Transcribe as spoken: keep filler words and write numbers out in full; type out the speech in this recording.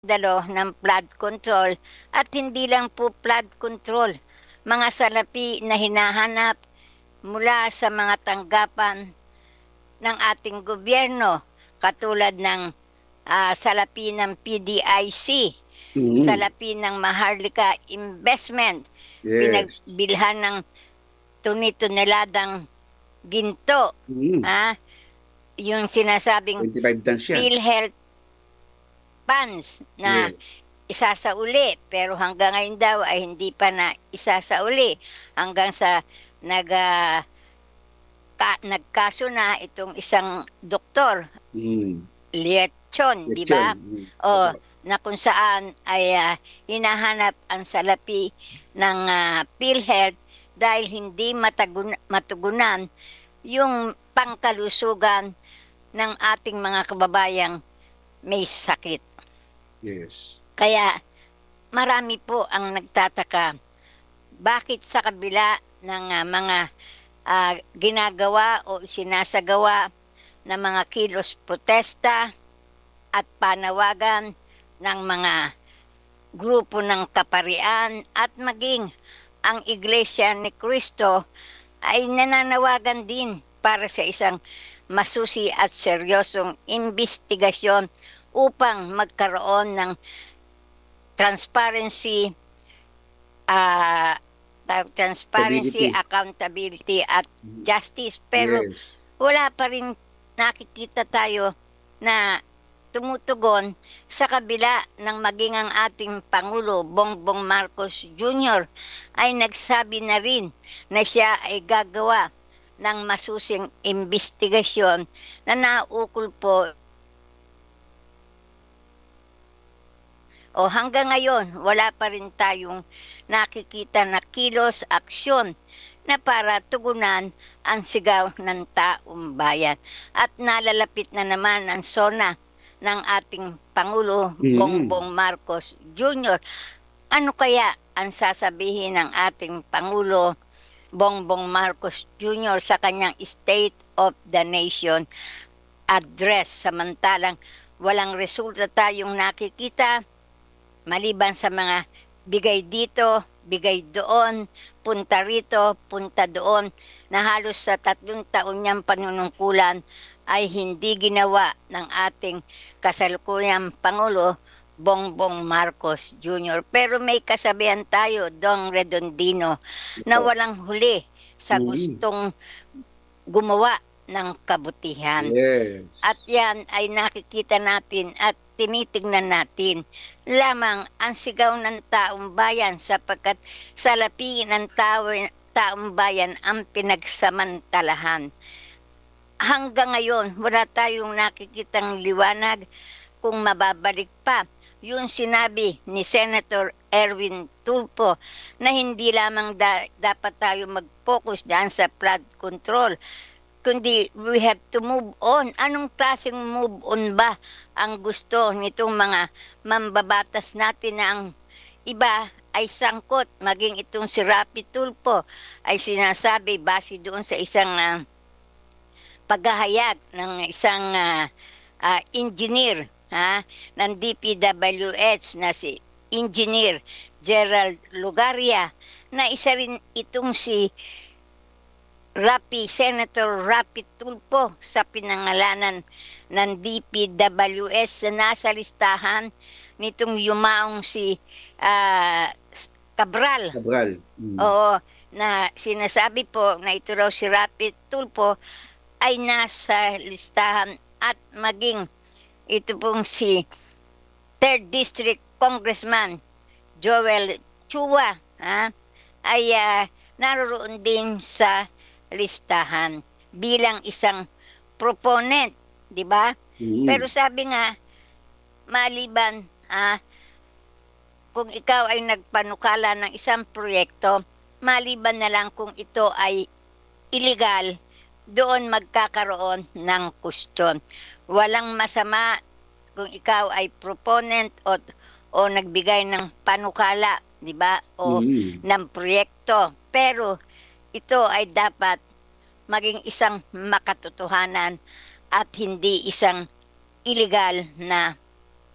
dalo ng flood control at hindi lang po flood control, mga salapi na hinahanap mula sa mga tanggapan ng ating gobyerno katulad ng ah, salapi ng P D I C, Mm. salapi ng Maharlika Investment, Yes. pinagbilhan ng tuni-tuneladang ginto, Mm. ha? Yung sinasabing twenty-five tons yan. PhilHealth funds na Yes. isasauli pero hanggang ngayon daw ay hindi pa na isasauli hanggang sa nag ah, ka, nagkaso na itong isang doktor, Mm. Liechon, di ba? Lechon. Mm. O Opo. na kung saan ay ah, hinahanap ang salapi ng ah, PhilHealth dahil hindi matagun, matugunan yung pangkalusugan ng ating mga kababayang may sakit. Yes. Kaya marami po ang nagtataka bakit sa kabila ng ah, mga ah, ginagawa o isinasagawa ng mga kilos protesta at panawagan ng mga grupo ng kaparian at maging ang Iglesia ni Cristo ay nananawagan din para sa isang masusi at seryosong investigasyon upang magkaroon ng transparency, ah, tawag- transparency, Stability. accountability at Mm. justice. Pero Yes. wala pa rin nakikita tayo na tumutugon sa kabila ng maging ang ating Pangulo Bongbong Marcos Junior ay nagsabi na rin na siya ay gagawa ng masusing investigasyon na naukol po o hanggang ngayon wala pa rin tayong nakikita na kilos, aksyon na para tugunan ang sigaw ng taong bayan. At nalalapit na naman ang SONA ng ating Pangulo Mm. Bongbong Marcos Junior Ano kaya ang sasabihin ng ating Pangulo Bongbong Marcos Junior sa kanyang State of the Nation address samantalang walang resulta tayong nakikita maliban sa mga bigay dito, bigay doon, punta rito, punta doon, na halos sa tatlong taon niyang panunungkulan ay hindi ginawa ng ating kasalukuyang Pangulo Bongbong Marcos Junior Pero may kasabihan tayo, Dong Redondino, na Opo. walang huli sa Mm. gustong gumawa ng kabutihan. Yes. At yan ay nakikita natin at tinitignan natin lamang ang sigaw ng taong bayan sapagkat salapi ng tao, taong bayan ang pinagsamantalahan. Hanggang ngayon, wala tayong nakikitang liwanag kung mababalik pa yung sinabi ni Senator Erwin Tulfo na hindi lamang da- dapat tayo mag-focus dyan sa flood control, kundi we have to move on. Anong klaseng move on ba ang gusto nitong mga mambabatas natin na ang iba ay sangkot, maging itong si Rapi Tulfo ay sinasabi base doon sa isang ah, paghahayag ng isang ah, ah, engineer ha, ng D P W H na si Engineer Gerald Lugaria na isa rin itong si Rapi, Senator Rapi Tulfo sa pinangalanan ng D P W S na nasa listahan nitong yumaong si ah, Cabral. Cabral. Mm. Oo, na sinasabi po na ito raw si Rapi Tulfo ay nasa listahan at maging ito pong si third District Congressman Joel Chua ha, ay ah, naroon din sa listahan bilang isang proponent, di ba? Mm. Pero sabi nga, maliban ah, kung ikaw ay nagpanukala ng isang proyekto, maliban na lang kung ito ay illegal, doon magkakaroon ng kusyon. Walang masama kung ikaw ay proponent o, o nagbigay ng panukala, di ba? O Mm. ng proyekto. Pero ito ay dapat maging isang makatotohanan at hindi isang illegal na